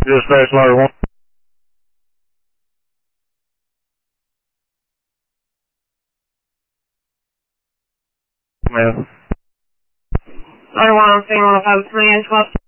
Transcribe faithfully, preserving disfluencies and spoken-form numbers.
Dispatch ladder one. Man. Ladder one, I'm saying one oh five, twenty and twelve.